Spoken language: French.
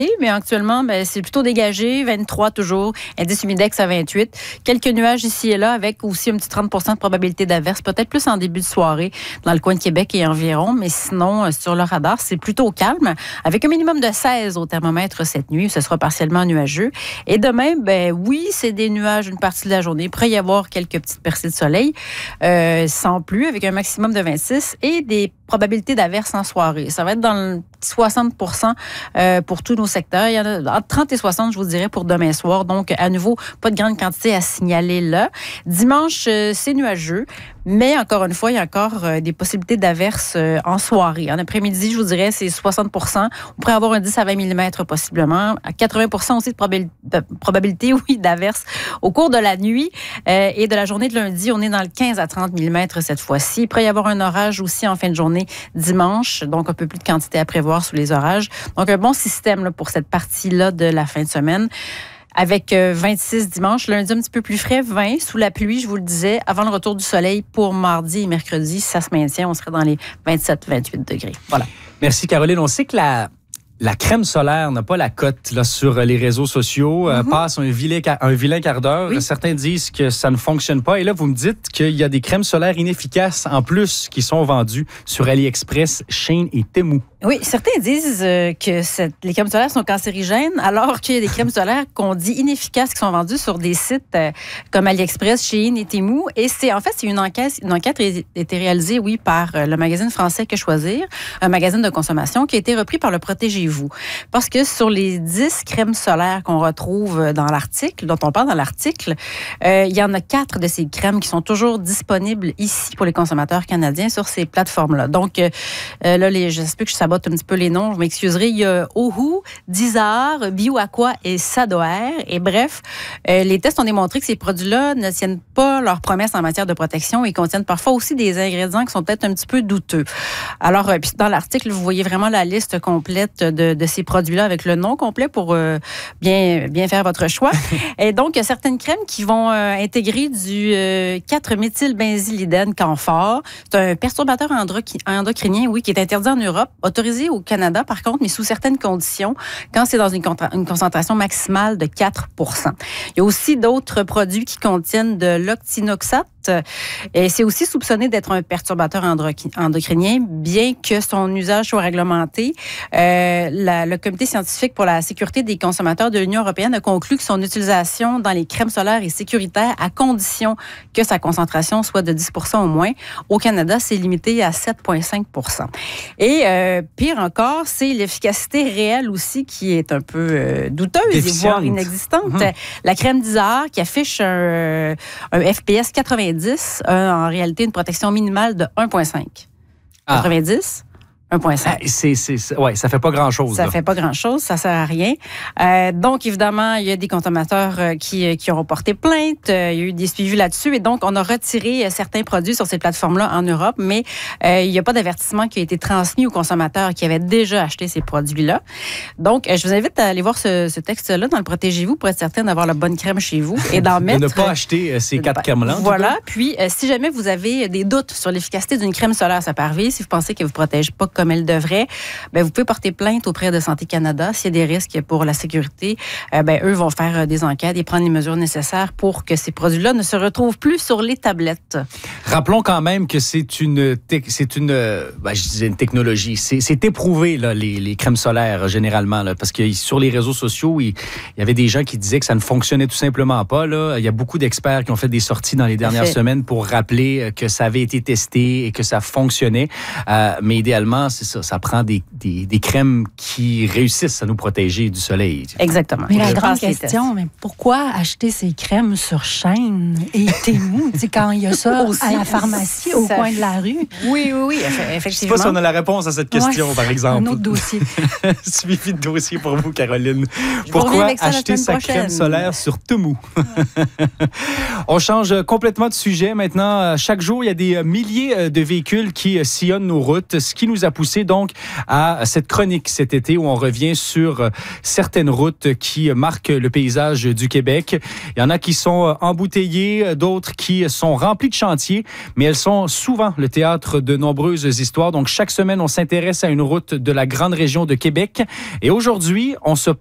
Mais actuellement, c'est plutôt dégagé, 23 toujours, indice humidex à 28. Quelques nuages ici et là avec aussi un petit 30 % de probabilité d'averse, peut-être plus en début de soirée dans le coin de Québec et environ, mais sinon, sur le radar, c'est plutôt calme, avec un minimum de 16 au thermomètre cette nuit. Ce sera partiellement nuageux. Et demain, oui, c'est des nuages une partie de la journée. Il pourrait y avoir quelques petites percées de soleil, sans pluie, avec un maximum de 26 et des probabilités d'averse en soirée. Ça va être dans le 60 % pour tous nos secteurs. Il y en a entre 30 et 60, je vous dirais, pour demain soir. Donc, à nouveau, pas de grande quantité à signaler là. Dimanche, c'est nuageux. Mais encore une fois, il y a encore des possibilités d'averse en soirée. En après-midi, je vous dirais, c'est 60 %. On pourrait avoir un 10 à 20 mm possiblement. À 80 % aussi de probabilité, d'averse au cours de la nuit. Et de la journée de lundi, on est dans le 15 à 30 mm cette fois-ci. Il pourrait y avoir un orage aussi en fin de journée dimanche. Donc, un peu plus de quantité à prévoir sous les orages. Donc, un bon système là, pour cette partie-là de la fin de semaine. Avec 26 dimanche, lundi un petit peu plus frais, 20 sous la pluie, je vous le disais, avant le retour du soleil pour mardi et mercredi, si ça se maintient, on serait dans les 27-28 degrés. Voilà. Merci Caroline. On sait que la crème solaire n'a pas la cote là, sur les réseaux sociaux, passe un vilain quart d'heure. Oui. Certains disent que ça ne fonctionne pas. Et là, vous me dites qu'il y a des crèmes solaires inefficaces en plus qui sont vendues sur AliExpress, Shein et Temu. Oui, certains disent que les crèmes solaires sont cancérigènes, alors qu'il y a des crèmes solaires qu'on dit inefficaces qui sont vendues sur des sites comme AliExpress, Shein et Temu. Et c'est une enquête a été réalisée, par le magazine français Que Choisir, un magazine de consommation qui a été repris par le Protégez-vous. Parce que sur les 10 crèmes solaires qu'on retrouve dont on parle dans l'article, il y en a 4 de ces crèmes qui sont toujours disponibles ici pour les consommateurs canadiens sur ces plateformes-là. Donc, j'espère que je sabote un petit peu les noms, je m'excuserai. Il y a Ohu, Dizar, BioAqua et Sadoair. Et bref, les tests ont démontré que ces produits-là ne tiennent pas leurs promesses en matière de protection et contiennent parfois aussi des ingrédients qui sont peut-être un petit peu douteux. Alors, puis dans l'article, vous voyez vraiment la liste complète de ces produits-là avec le nom complet pour bien faire votre choix. Et donc, il y a certaines crèmes qui vont intégrer du 4-méthylbenzylidène camphore. C'est un perturbateur endocrinien, qui est interdit en Europe, autorisé au Canada, par contre, mais sous certaines conditions, quand c'est dans une concentration maximale de 4 %. Il y a aussi d'autres produits qui contiennent de l'octinoxate. Et c'est aussi soupçonné d'être un perturbateur endocrinien, bien que son usage soit réglementé. Le Comité scientifique pour la sécurité des consommateurs de l'Union européenne a conclu que son utilisation dans les crèmes solaires est sécuritaire à condition que sa concentration soit de 10 % au moins. Au Canada, c'est limité à 7,5 %. Et pire encore, c'est l'efficacité réelle aussi qui est un peu douteuse, voire inexistante. La crème Dizar qui affiche un FPS 90, en réalité une protection minimale de 1,5. 90 1,5. Ça fait pas grand-chose. Ça fait pas grand-chose, ça sert à rien. Donc, évidemment, il y a des consommateurs qui ont porté plainte. Il y a eu des suivis là-dessus. Et donc, on a retiré certains produits sur ces plateformes-là en Europe, mais il n'y a pas d'avertissement qui a été transmis aux consommateurs qui avaient déjà acheté ces produits-là. Donc, je vous invite à aller voir ce texte-là dans le Protégez-vous pour être certain d'avoir la bonne crème chez vous et d'en mettre. De ne pas acheter ces 4 crèmes-là. Voilà. Puis, si jamais vous avez des doutes sur l'efficacité d'une crème solaire, ça peut arriver. Si vous pensez qu'elle ne vous protège pas comme elle devrait, vous pouvez porter plainte auprès de Santé Canada. S'il y a des risques pour la sécurité, eux vont faire des enquêtes et prendre les mesures nécessaires pour que ces produits-là ne se retrouvent plus sur les tablettes. Rappelons quand même que c'est une technologie. C'est éprouvé, là, les crèmes solaires, généralement, là, parce que sur les réseaux sociaux, il y avait des gens qui disaient que ça ne fonctionnait tout simplement pas. Là. Il y a beaucoup d'experts qui ont fait des sorties dans les dernières semaines pour rappeler que ça avait été testé et que ça fonctionnait. Mais idéalement, c'est ça prend des crèmes qui réussissent à nous protéger du soleil. Exactement. Mais la grande question, pourquoi acheter ces crèmes sur Shein et Temu quand il y a ça à la pharmacie au coin de la rue? Oui, effectivement. Je ne sais pas si on a la réponse à cette question, par exemple. Un autre dossier. Suivi de dossier pour vous, Caroline. Pourquoi acheter sa crème solaire sur Temu? On change complètement de sujet maintenant. Chaque jour, il y a des milliers de véhicules qui sillonnent nos routes, ce qui nous a poussé poussé donc à cette chronique cet été où on revient sur certaines routes qui marquent le paysage du Québec. Il y en a qui sont embouteillées, d'autres qui sont remplies de chantiers, mais elles sont souvent le théâtre de nombreuses histoires. Donc, chaque semaine, on s'intéresse à une route de la grande région de Québec. Et aujourd'hui, on se